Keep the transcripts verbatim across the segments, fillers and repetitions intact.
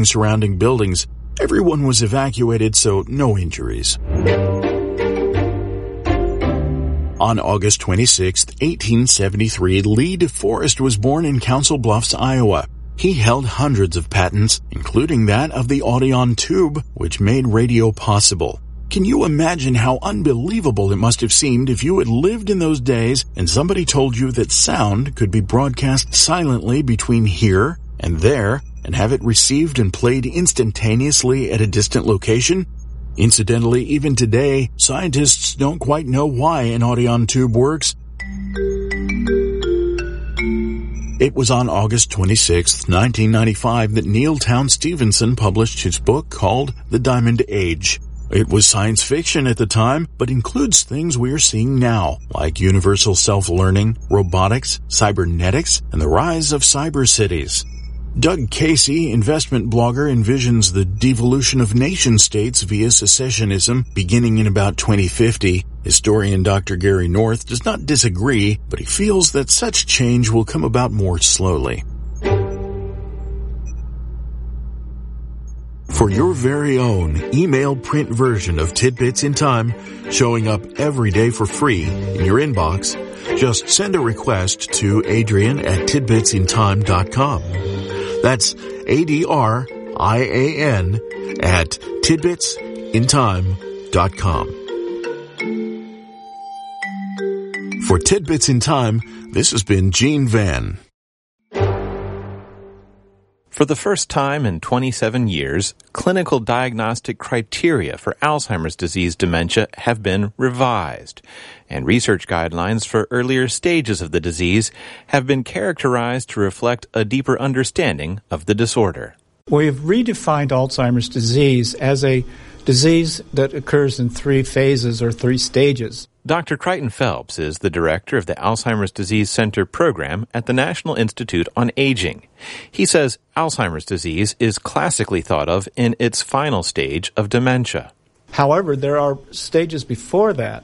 surrounding buildings. Everyone was evacuated, so no injuries. On August twenty-sixth, eighteen seventy-three, Lee DeForest was born in Council Bluffs, Iowa. He held hundreds of patents, including that of the Audion tube, which made radio possible. Can you imagine how unbelievable it must have seemed if you had lived in those days and somebody told you that sound could be broadcast silently between here and there and have it received and played instantaneously at a distant location? Incidentally, even today, scientists don't quite know why an Audion tube works. It was on August twenty-sixth, nineteen ninety-five, that Neil Town Stevenson published his book called The Diamond Age. It was science fiction at the time, but includes things we are seeing now, like universal self-learning, robotics, cybernetics, and the rise of cyber cities. Doug Casey, investment blogger, envisions the devolution of nation-states via secessionism beginning in about twenty fifty. Historian Doctor Gary North does not disagree, but he feels that such change will come about more slowly. For your very own email print version of Tidbits in Time, showing up every day for free in your inbox, just send a request to Adrian at tidbits in time dot com. That's A D R I A N at tidbits in time dot com. For Tidbits in Time, this has been Gene Van. For the first time in twenty-seven years, clinical diagnostic criteria for Alzheimer's disease dementia have been revised, and research guidelines for earlier stages of the disease have been characterized to reflect a deeper understanding of the disorder. We've redefined Alzheimer's disease as a disease that occurs in three phases or three stages. Doctor Crichton Phelps is the director of the Alzheimer's Disease Center program at the National Institute on Aging. He says Alzheimer's disease is classically thought of in its final stage of dementia. However, there are stages before that,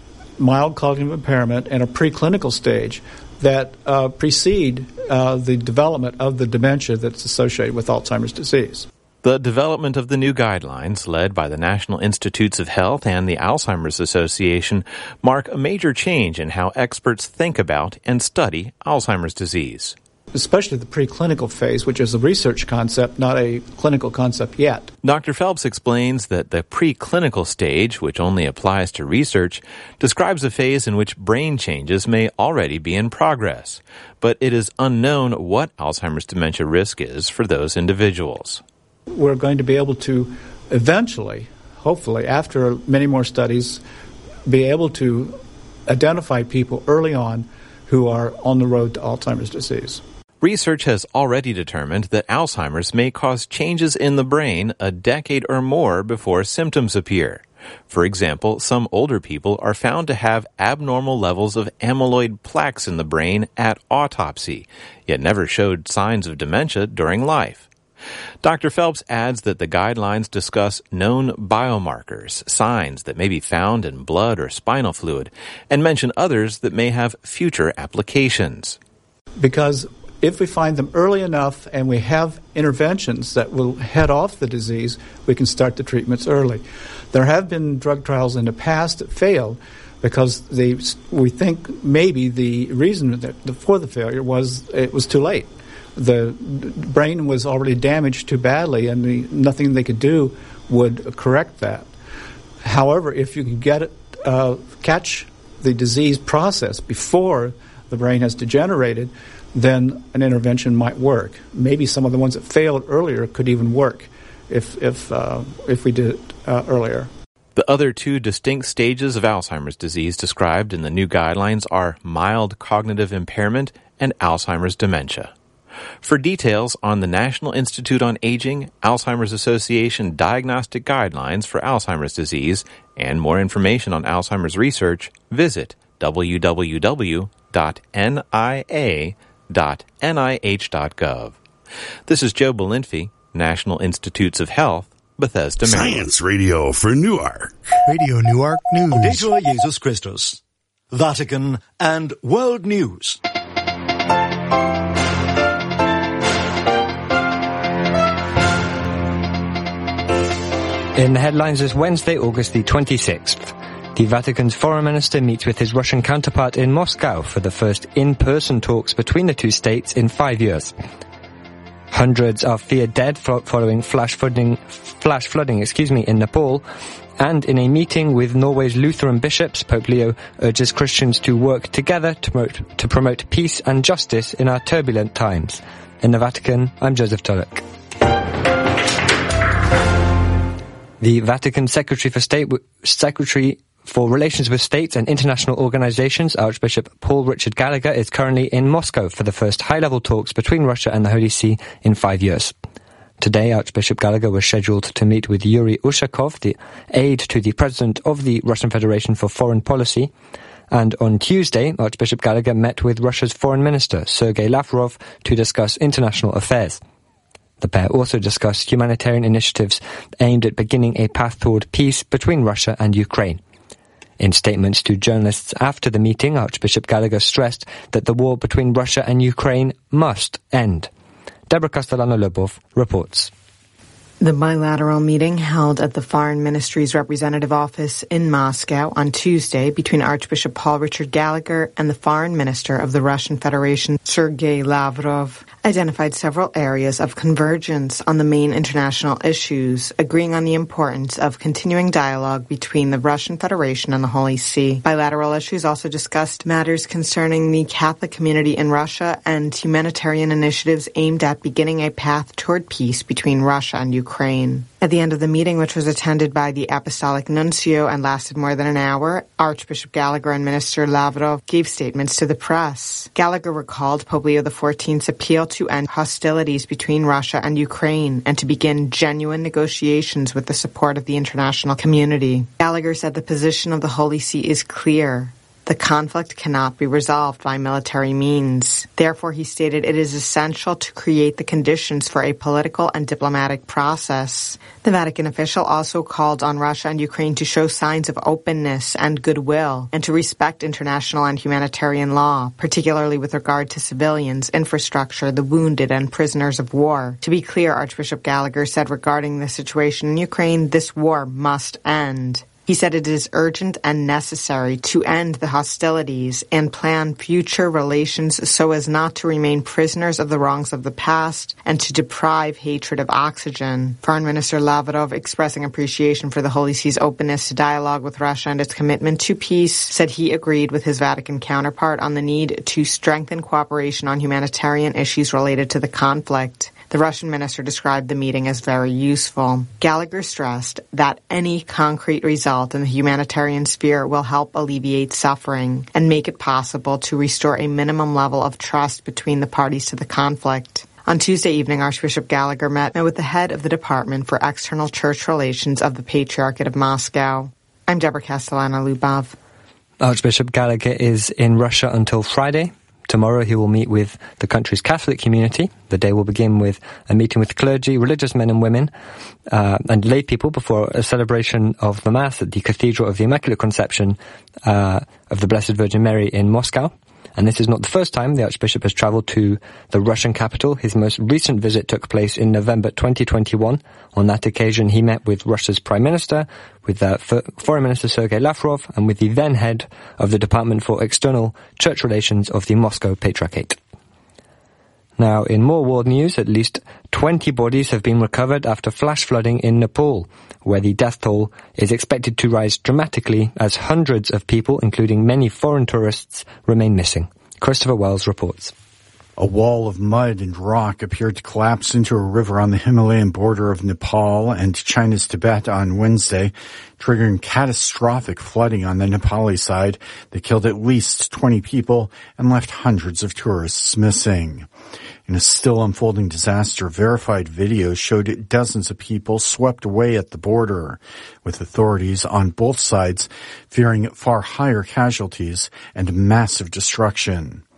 mild cognitive impairment and a preclinical stage, that uh, precede uh, the development of the dementia that's associated with Alzheimer's disease. The development of the new guidelines, led by the National Institutes of Health and the Alzheimer's Association, mark a major change in how experts think about and study Alzheimer's disease. Especially the preclinical phase, which is a research concept, not a clinical concept yet. Doctor Phelps explains that the preclinical stage, which only applies to research, describes a phase in which brain changes may already be in progress, but it is unknown what Alzheimer's dementia risk is for those individuals. We're going to be able to eventually, hopefully, after many more studies, be able to identify people early on who are on the road to Alzheimer's disease. Research has already determined that Alzheimer's may cause changes in the brain a decade or more before symptoms appear. For example, some older people are found to have abnormal levels of amyloid plaques in the brain at autopsy, yet never showed signs of dementia during life. Doctor Phelps adds that the guidelines discuss known biomarkers, signs that may be found in blood or spinal fluid, and mention others that may have future applications. Because if we find them early enough and we have interventions that will head off the disease, we can start the treatments early. There have been drug trials in the past that failed because they, we think maybe the reason that, for the failure was it was too late. The brain was already damaged too badly, and the, nothing they could do would correct that. However, if you can get it, uh, catch the disease process before the brain has degenerated, then an intervention might work. Maybe some of the ones that failed earlier could even work if if uh, if we did it uh, earlier. The other two distinct stages of Alzheimer's disease described in the new guidelines are mild cognitive impairment and Alzheimer's dementia. For details on the National Institute on Aging, Alzheimer's Association diagnostic guidelines for Alzheimer's disease, and more information on Alzheimer's research, visit w w w dot n i a dot n i h dot gov. This is Joe Belinfy, National Institutes of Health, Bethesda, Maryland. Science Radio for Newark. Radio Newark News. Laudetur Jesus Christus. Vatican and World News. In the headlines this Wednesday, August the twenty-sixth. The Vatican's foreign minister meets with his Russian counterpart in Moscow for the first in-person talks between the two states in five years. Hundreds are feared dead following flash flooding, flash flooding, excuse me, in Nepal. And in a meeting with Norway's Lutheran bishops, Pope Leo urges Christians to work together to promote, to promote peace and justice in our turbulent times. In the Vatican, I'm Joseph Tulloch. The Vatican Secretary for State, Secretary for Relations with States and International Organizations, Archbishop Paul Richard Gallagher, is currently in Moscow for the first high-level talks between Russia and the Holy See in five years. Today, Archbishop Gallagher was scheduled to meet with Yuri Ushakov, the aide to the President of the Russian Federation for Foreign Policy. And on Tuesday, Archbishop Gallagher met with Russia's Foreign Minister, Sergei Lavrov, to discuss international affairs. The pair also discussed humanitarian initiatives aimed at beginning a path toward peace between Russia and Ukraine. In statements to journalists after the meeting, Archbishop Gallagher stressed that the war between Russia and Ukraine must end. Deborah Castellano-Lobov reports. The bilateral meeting held at the Foreign Ministry's representative office in Moscow on Tuesday between Archbishop Paul Richard Gallagher and the Foreign Minister of the Russian Federation, Sergei Lavrov, identified several areas of convergence on the main international issues, agreeing on the importance of continuing dialogue between the Russian Federation and the Holy See. Bilateral issues also discussed matters concerning the Catholic community in Russia and humanitarian initiatives aimed at beginning a path toward peace between Russia and Ukraine. At the end of the meeting, which was attended by the Apostolic Nuncio and lasted more than an hour, Archbishop Gallagher and Minister Lavrov gave statements to the press. Gallagher recalled Pope Leo the fourteenth's appeal to end hostilities between Russia and Ukraine and to begin genuine negotiations with the support of the international community. Gallagher said the position of the Holy See is clear. The conflict cannot be resolved by military means. Therefore, he stated, it is essential to create the conditions for a political and diplomatic process. The Vatican official also called on Russia and Ukraine to show signs of openness and goodwill and to respect international and humanitarian law, particularly with regard to civilians, infrastructure, the wounded, and prisoners of war. To be clear, Archbishop Gallagher said regarding the situation in Ukraine, this war must end. He said it is urgent and necessary to end the hostilities and plan future relations so as not to remain prisoners of the wrongs of the past and to deprive hatred of oxygen. Foreign Minister Lavrov, expressing appreciation for the Holy See's openness to dialogue with Russia and its commitment to peace, said he agreed with his Vatican counterpart on the need to strengthen cooperation on humanitarian issues related to the conflict. The Russian minister described the meeting as very useful. Gallagher stressed that any concrete result in the humanitarian sphere will help alleviate suffering and make it possible to restore a minimum level of trust between the parties to the conflict. On Tuesday evening, Archbishop Gallagher met with the head of the Department for External Church Relations of the Patriarchate of Moscow. I'm Deborah Castellano-Lubov. Archbishop Gallagher is in Russia until Friday. Tomorrow he will meet with the country's Catholic community. The day will begin with a meeting with clergy, religious men and women, uh, and lay people before a celebration of the Mass at the Cathedral of the Immaculate Conception uh, of the Blessed Virgin Mary in Moscow. And this is not the first time the Archbishop has travelled to the Russian capital. His most recent visit took place in November twenty twenty-one. On that occasion, he met with Russia's Prime Minister, with uh, Foreign Minister Sergei Lavrov, and with the then head of the Department for External Church Relations of the Moscow Patriarchate. Now, in more world news, at least twenty bodies have been recovered after flash flooding in Nepal, where the death toll is expected to rise dramatically as hundreds of people, including many foreign tourists, remain missing. Christopher Wells reports. A wall of mud and rock appeared to collapse into a river on the Himalayan border of Nepal and China's Tibet on Wednesday, triggering catastrophic flooding on the Nepali side that killed at least twenty people and left hundreds of tourists missing. In a still unfolding disaster, verified video showed dozens of people swept away at the border, with authorities on both sides fearing far higher casualties and massive destruction.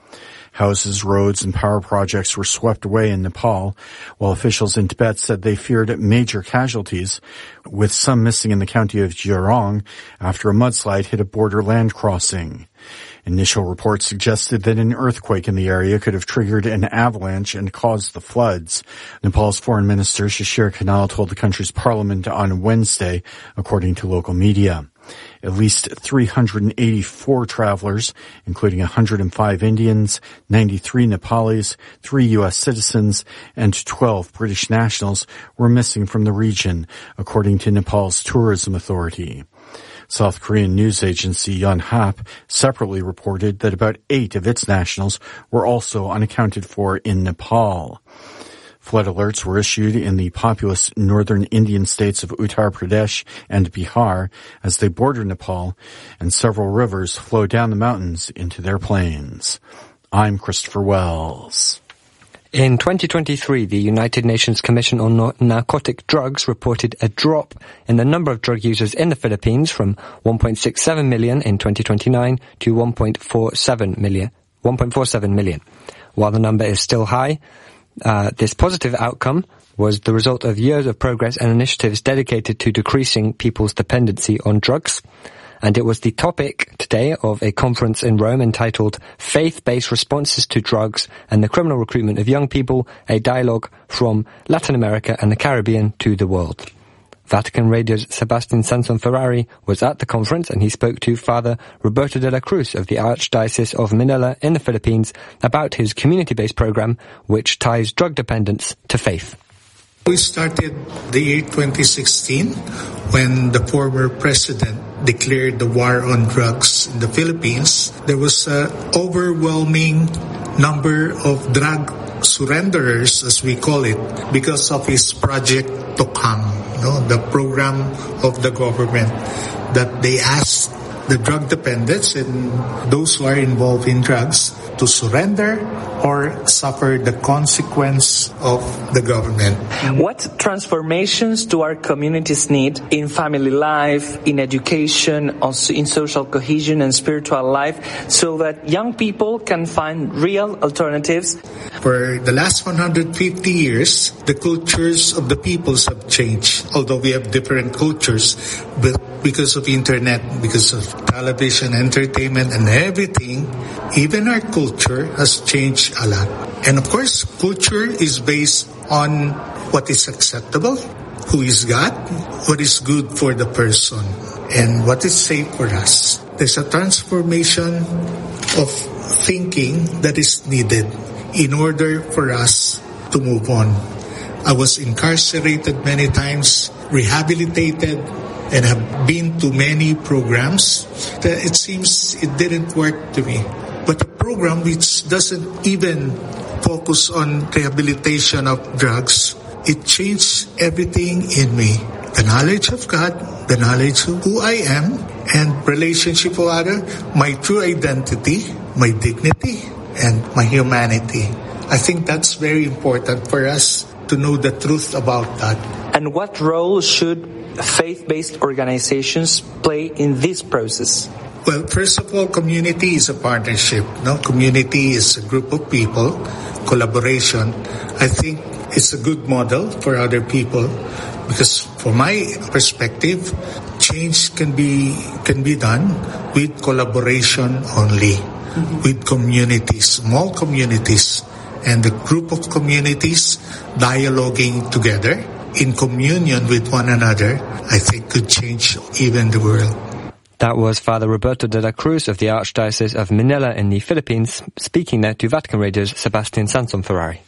Houses, roads, and power projects were swept away in Nepal, while officials in Tibet said they feared major casualties, with some missing in the county of Jurong after a mudslide hit a border land crossing. Initial reports suggested that an earthquake in the area could have triggered an avalanche and caused the floods. Nepal's foreign minister Shishir Kanal told the country's parliament on Wednesday, according to local media. At least three hundred eighty-four travelers, including one hundred five Indians, ninety-three Nepalis, three U S citizens, and twelve British nationals were missing from the region, according to Nepal's tourism authority. South Korean news agency Yonhap separately reported that about eight of its nationals were also unaccounted for in Nepal. Flood alerts were issued in the populous northern Indian states of Uttar Pradesh and Bihar as they border Nepal, and several rivers flow down the mountains into their plains. I'm Christopher Wells. In twenty twenty-three, the United Nations Commission on Narcotic Drugs reported a drop in the number of drug users in the Philippines from one point six seven million in twenty twenty-nine to one point four seven million. one point four seven million. While the number is still high, uh, this positive outcome was the result of years of progress and initiatives dedicated to decreasing people's dependency on drugs. And it was the topic today of a conference in Rome entitled Faith-Based Responses to Drugs and the Criminal Recruitment of Young People, a Dialogue from Latin America and the Caribbean to the World. Vatican Radio's Sebastian Sanson Ferrari was at the conference, and he spoke to Father Roberto de la Cruz of the Archdiocese of Manila in the Philippines about his community-based program, which ties drug dependence to faith. We started the year twenty sixteen when the former president declared the war on drugs in the Philippines. There was an overwhelming number of drug surrenderers, as we call it, because of his Project Tokhang, you know, the program of the government that they asked the drug dependents and those who are involved in drugs to surrender or suffer the consequence of the government. What transformations do our communities need in family life, in education, in social cohesion and spiritual life so that young people can find real alternatives? For the last one hundred fifty years, the cultures of the peoples have changed. Although we have different cultures, but because of internet, because of television, entertainment, and everything, even our culture has changed a lot. And of course, culture is based on what is acceptable, who is God, what is good for the person, and what is safe for us. There's a transformation of thinking that is needed in order for us to move on. I was incarcerated many times, rehabilitated, and have been to many programs. It seems it didn't work to me. But a program which doesn't even focus on rehabilitation of drugs, it changed everything in me. The knowledge of God, the knowledge of who I am, and relationship with others, my true identity, my dignity, and my humanity. I think that's very important for us to know the truth about that. And what role should faith-based organizations play in this process? Well, first of all, community is a partnership. No, community is a group of people, collaboration. I think it's a good model for other people because, from my perspective, change can be can be done with collaboration only, mm-hmm. with communities, small communities, and a group of communities dialoguing together in communion with one another. I think could change even the world. That was Father Roberto de la Cruz of the Archdiocese of Manila in the Philippines, speaking there to Vatican Radio's Sebastian Sanson Ferrari.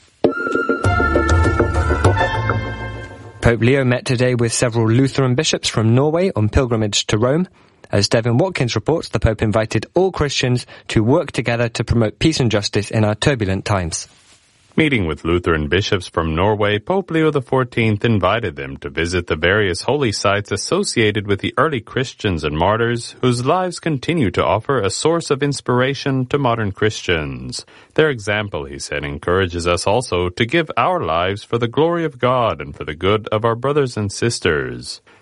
Pope Leo met today with several Lutheran bishops from Norway on pilgrimage to Rome. As Devin Watkins reports, the Pope invited all Christians to work together to promote peace and justice in our turbulent times. Meeting with Lutheran bishops from Norway, Pope Leo the fourteenth invited them to visit the various holy sites associated with the early Christians and martyrs whose lives continue to offer a source of inspiration to modern Christians. Their example, he said, encourages us also to give our lives for the glory of God and for the good of our brothers and sisters.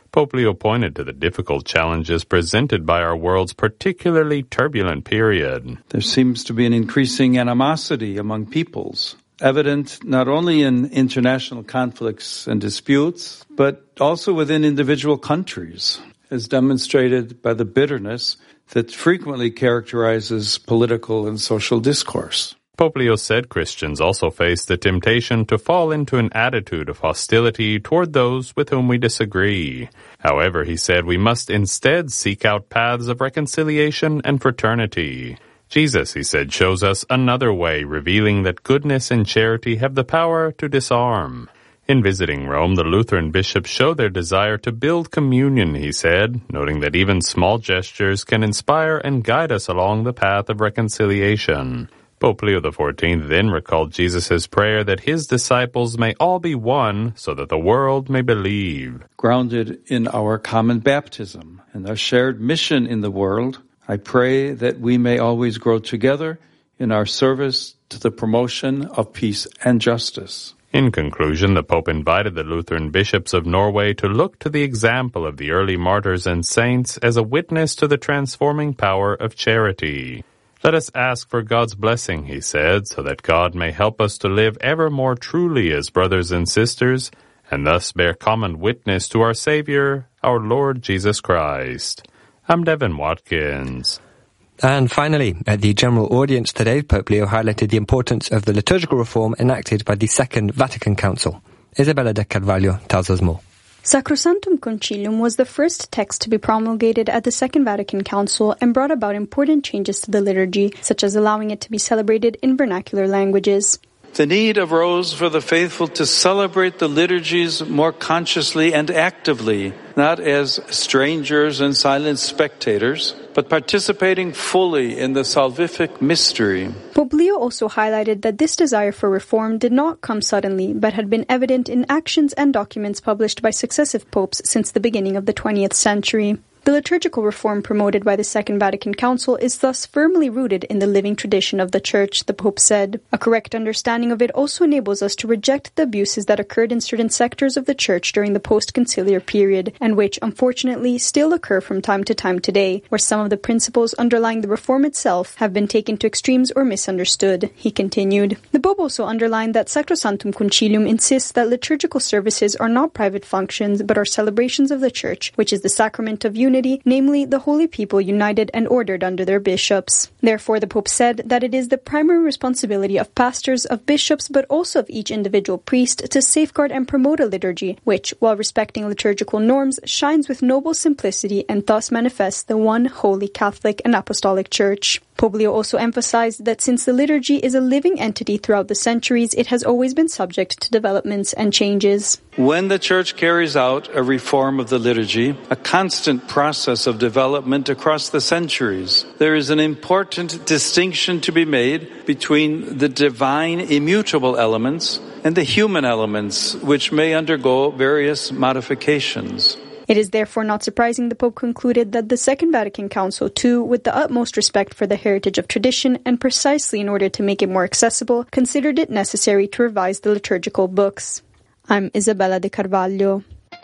Pope Leo pointed to the difficult challenges presented by our world's particularly turbulent period. There seems to be an increasing animosity among peoples, evident not only in international conflicts and disputes, but also within individual countries, as demonstrated by the bitterness that frequently characterizes political and social discourse. Pope Leo said Christians also face the temptation to fall into an attitude of hostility toward those with whom we disagree. However, he said we must instead seek out paths of reconciliation and fraternity. Jesus, he said, shows us another way, revealing that goodness and charity have the power to disarm. In visiting Rome, the Lutheran bishops show their desire to build communion, he said, noting that even small gestures can inspire and guide us along the path of reconciliation. Pope Leo the fourteenth then recalled Jesus' prayer that his disciples may all be one so that the world may believe. Grounded in our common baptism and our shared mission in the world, I pray that we may always grow together in our service to the promotion of peace and justice. In conclusion, the Pope invited the Lutheran bishops of Norway to look to the example of the early martyrs and saints as a witness to the transforming power of charity. Let us ask for God's blessing, he said, so that God may help us to live ever more truly as brothers and sisters, and thus bear common witness to our Savior, our Lord Jesus Christ. I'm Devin Watkins. And finally, at the general audience today, Pope Leo highlighted the importance of the liturgical reform enacted by the Second Vatican Council. Isabella de Carvalho tells us more. Sacrosanctum Concilium was the first text to be promulgated at the Second Vatican Council and brought about important changes to the liturgy, such as allowing it to be celebrated in vernacular languages. The need arose for the faithful to celebrate the liturgies more consciously and actively, not as strangers and silent spectators, but participating fully in the salvific mystery. Pope Leo also highlighted that this desire for reform did not come suddenly, but had been evident in actions and documents published by successive popes since the beginning of the twentieth century. The liturgical reform promoted by the Second Vatican Council is thus firmly rooted in the living tradition of the Church, the Pope said. A correct understanding of it also enables us to reject the abuses that occurred in certain sectors of the Church during the post-conciliar period, and which, unfortunately, still occur from time to time today, where some of the principles underlying the reform itself have been taken to extremes or misunderstood, he continued. The Pope also underlined that Sacrosanctum Concilium insists that liturgical services are not private functions, but are celebrations of the Church, which is the sacrament of unity, namely the holy people united and ordered under their bishops. Therefore, the Pope said that it is the primary responsibility of pastors, of bishops, but also of each individual priest to safeguard and promote a liturgy, which, while respecting liturgical norms, shines with noble simplicity and thus manifests the one holy Catholic and Apostolic Church. Pope Leo also emphasized that since the liturgy is a living entity throughout the centuries, it has always been subject to developments and changes. When the Church carries out a reform of the liturgy, a constant process of development across the centuries, there is an important distinction to be made between the divine immutable elements and the human elements, which may undergo various modifications. It is therefore not surprising, the Pope concluded, that the Second Vatican Council, too, with the utmost respect for the heritage of tradition and precisely in order to make it more accessible, considered it necessary to revise the liturgical books. I'm Isabella de Carvalho.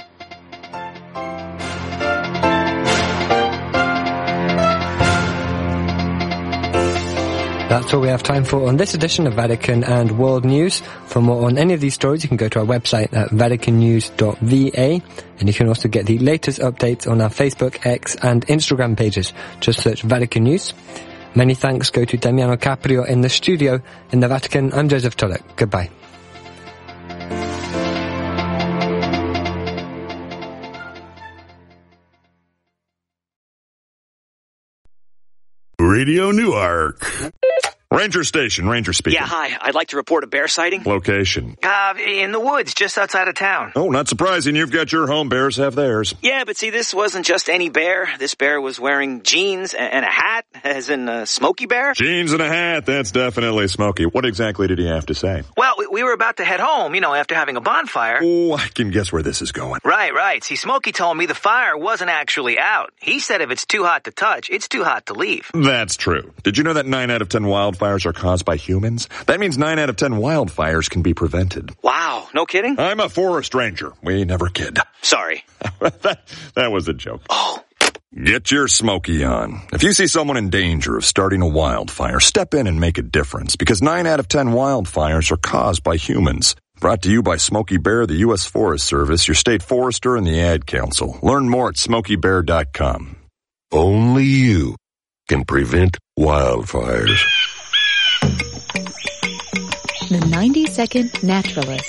That's all we have time for on this edition of Vatican and World News. For more on any of these stories, you can go to our website at vatican news dot v a, and you can also get the latest updates on our Facebook, X and Instagram pages. Just search Vatican News. Many thanks go to Damiano Caprio in the studio. In the Vatican, I'm Joseph Tulloch. Goodbye. Radio Newark. Ranger Station, Ranger speaking. Yeah, hi. I'd like to report a bear sighting. Location? Uh, in the woods, just outside of town. Oh, not surprising. You've got your home. Bears have theirs. Yeah, but see, this wasn't just any bear. This bear was wearing jeans and a hat, as in a Smokey Bear. Jeans and a hat. That's definitely Smokey. What exactly did he have to say? Well, we were about to head home, you know, after having a bonfire. Oh, I can guess where this is going. Right, right. See, Smokey told me the fire wasn't actually out. He said if it's too hot to touch, it's too hot to leave. That's true. Did you know that nine out of ten wildfires wildfires are caused by humans, that means nine out of ten wildfires can be prevented. Wow, no kidding? I'm a forest ranger. We never kid. Sorry. that, that was a joke. Oh. Get your Smokey on. If you see someone in danger of starting a wildfire, step in and make a difference, because nine out of ten wildfires are caused by humans. Brought to you by Smokey Bear, the U S Forest Service, your state forester, and the Ad Council. Learn more at smokey bear dot com. Only you can prevent wildfires. The ninety second Naturalist.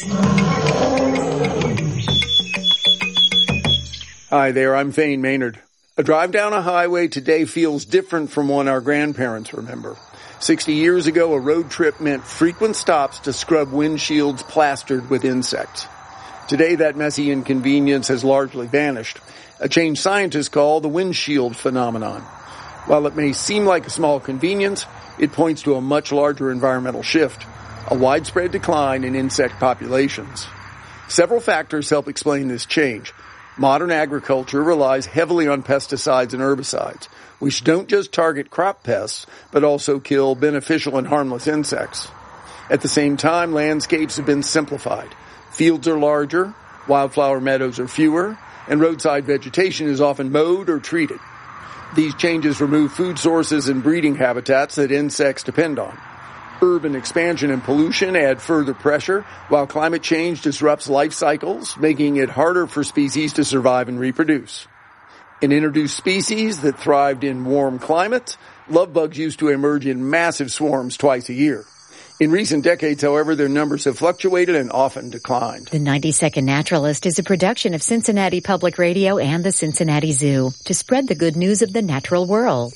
Hi there, I'm Thane Maynard. A drive down a highway today feels different from one our grandparents remember. Sixty years ago, a road trip meant frequent stops to scrub windshields plastered with insects. Today, that messy inconvenience has largely vanished, a change scientists call the windshield phenomenon. While it may seem like a small convenience, it points to a much larger environmental shift, a widespread decline in insect populations. Several factors help explain this change. Modern agriculture relies heavily on pesticides and herbicides, which don't just target crop pests, but also kill beneficial and harmless insects. At the same time, landscapes have been simplified. Fields are larger, wildflower meadows are fewer, and roadside vegetation is often mowed or treated. These changes remove food sources and breeding habitats that insects depend on. Urban expansion and pollution add further pressure, while climate change disrupts life cycles, making it harder for species to survive and reproduce. In introduced species that thrived in warm climates, love bugs used to emerge in massive swarms twice a year. In recent decades, however, their numbers have fluctuated and often declined. The ninety second Naturalist is a production of Cincinnati Public Radio and the Cincinnati Zoo to spread the good news of the natural world.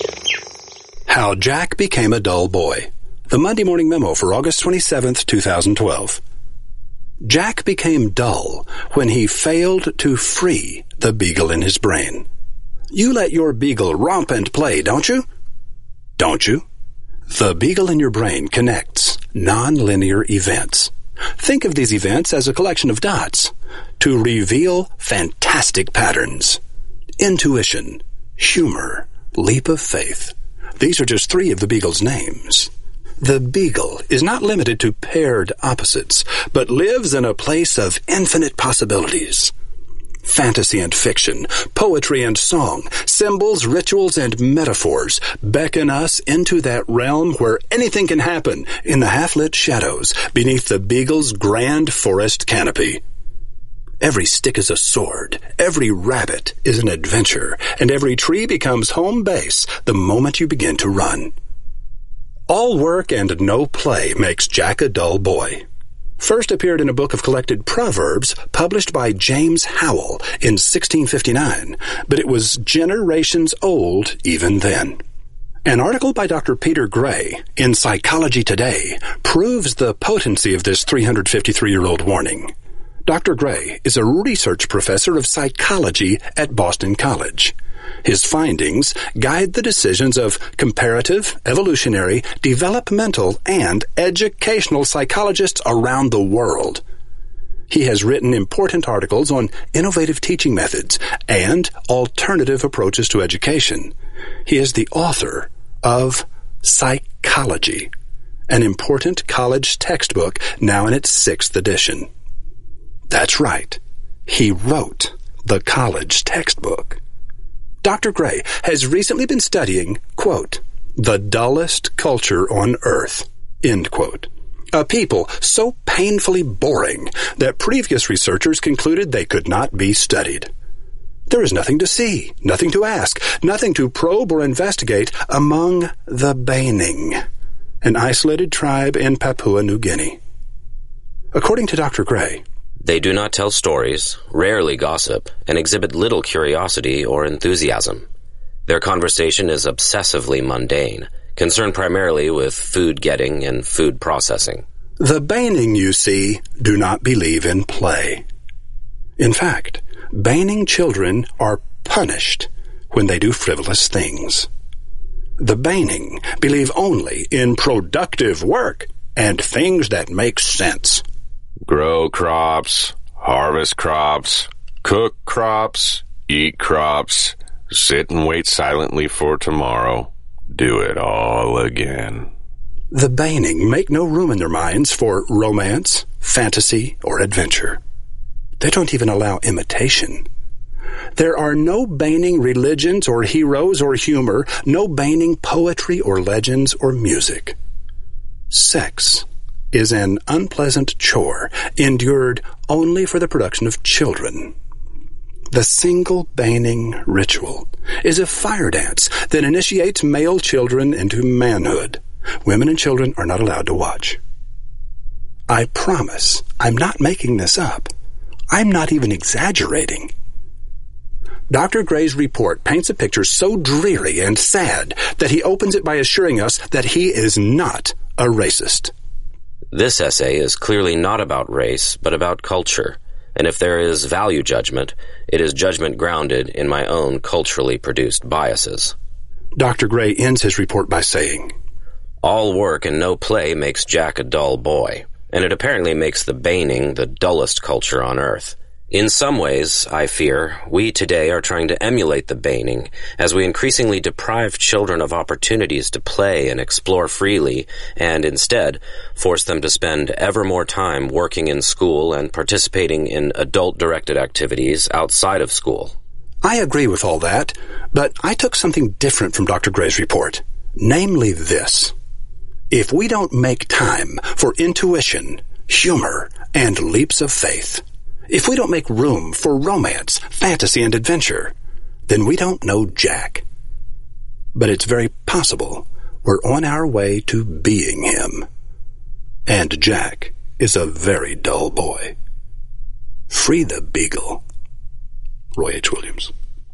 How Jack Became a Dull Boy. The Monday Morning Memo for August twenty-seventh, twenty twelve. Jack became dull when he failed to free the beagle in his brain. You let your beagle romp and play, don't you? Don't you? The beagle in your brain connects non-linear events. Think of these events as a collection of dots to reveal fantastic patterns. Intuition, humor, leap of faith. These are just three of the beagle's names. The beagle is not limited to paired opposites, but lives in a place of infinite possibilities. Fantasy and fiction, poetry and song, symbols, rituals, and metaphors beckon us into that realm where anything can happen in the half-lit shadows beneath the beagle's grand forest canopy. Every stick is a sword, every rabbit is an adventure, and every tree becomes home base the moment you begin to run. All work and no play makes Jack a dull boy. First appeared in a book of collected proverbs published by James Howell in sixteen fifty-nine, but it was generations old even then. An article by Doctor Peter Gray in Psychology Today proves the potency of this three hundred fifty-three-year-old warning. Doctor Gray is a research professor of psychology at Boston College. His findings guide the decisions of comparative, evolutionary, developmental, and educational psychologists around the world. He has written important articles on innovative teaching methods and alternative approaches to education. He is the author of Psychology, an important college textbook now in its sixth edition. That's right. He wrote the college textbook. Doctor Gray has recently been studying, quote, the dullest culture on earth, end quote. A people so painfully boring that previous researchers concluded they could not be studied. There is nothing to see, nothing to ask, nothing to probe or investigate among the Baining, an isolated tribe in Papua New Guinea. According to Doctor Gray, they do not tell stories, rarely gossip, and exhibit little curiosity or enthusiasm. Their conversation is obsessively mundane, concerned primarily with food getting and food processing. The Baining, you see, do not believe in play. In fact, Baining children are punished when they do frivolous things. The Baining believe only in productive work and things that make sense. Grow crops, harvest crops, cook crops, eat crops, sit and wait silently for tomorrow. Do it all again. The Baining make no room in their minds for romance, fantasy, or adventure. They don't even allow imitation. There are no Baining religions or heroes or humor, no Baining poetry or legends or music. Sex is an unpleasant chore endured only for the production of children. The single Baining ritual is a fire dance that initiates male children into manhood. Women and children are not allowed to watch. I promise I'm not making this up. I'm not even exaggerating. Doctor Gray's report paints a picture so dreary and sad that he opens it by assuring us that he is not a racist. This essay is clearly not about race, but about culture. And if there is value judgment, it is judgment grounded in my own culturally produced biases. Doctor Gray ends his report by saying, all work and no play makes Jack a dull boy, and it apparently makes the Baining the dullest culture on earth. In some ways, I fear, we today are trying to emulate the Baining as we increasingly deprive children of opportunities to play and explore freely, and instead force them to spend ever more time working in school and participating in adult-directed activities outside of school. I agree with all that, but I took something different from Doctor Gray's report, namely this. If we don't make time for intuition, humor, and leaps of faith, if we don't make room for romance, fantasy, and adventure, then we don't know Jack. But it's very possible we're on our way to being him. And Jack is a very dull boy. Free the Beagle. Roy H. Williams.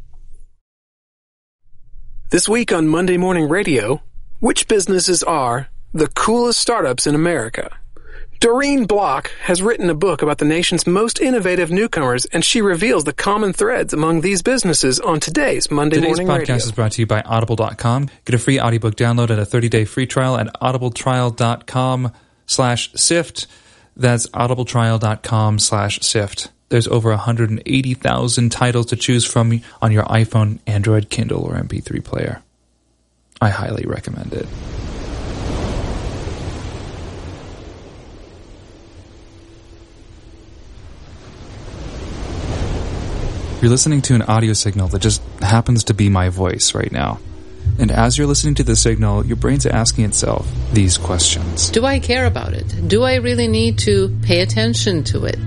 This week on Monday Morning Radio, which businesses are the coolest startups in America? Doreen Block has written a book about the nation's most innovative newcomers, and she reveals the common threads among these businesses on today's Monday Today's Morning podcast Radio. is brought to you by Audible dot com. Get a free audiobook download and a thirty-day free trial at audibletrial.com slash sift. That's audibletrial.com slash sift. There's over one hundred eighty thousand titles to choose from on your iPhone, Android, Kindle, or M P three player. I highly recommend it. You're listening to an audio signal that just happens to be my voice right now. And as you're listening to the signal, your brain's asking itself these questions. Do I care about it? Do I really need to pay attention to it?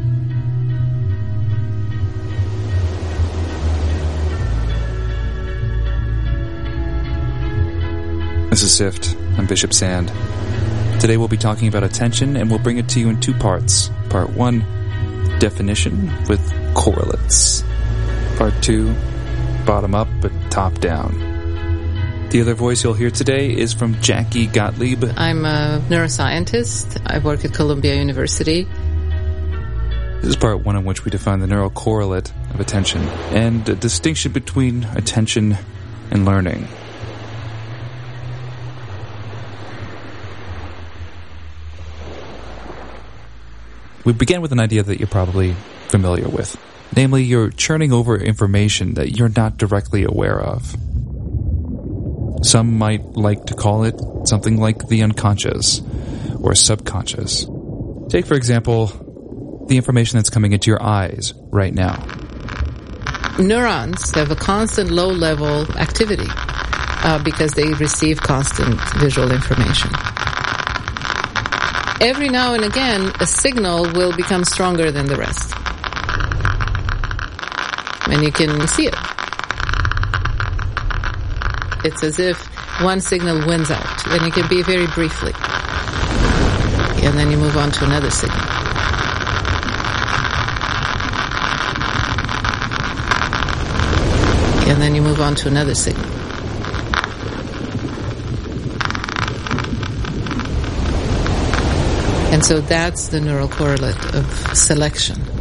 This is Sift. I'm Bishop Sand. Today we'll be talking about attention, and we'll bring it to you in two parts. Part one, definition with correlates. Part two, bottom up but top down. The other voice you'll hear today is from Jackie Gottlieb. I'm a neuroscientist. I work at Columbia University. This is part one in which we define the neural correlate of attention and the distinction between attention and learning. We begin with an idea that you're probably familiar with. Namely, you're churning over information that you're not directly aware of. Some might like to call it something like the unconscious or subconscious. Take, for example, the information that's coming into your eyes right now. Neurons have a constant low-level activity uh, because they receive constant visual information. Every now and again, a signal will become stronger than the rest. And you can see it. It's as if one signal wins out, and it can be very briefly. And then you move on to another signal. And then you move on to another signal. And so that's the neural correlate of selection.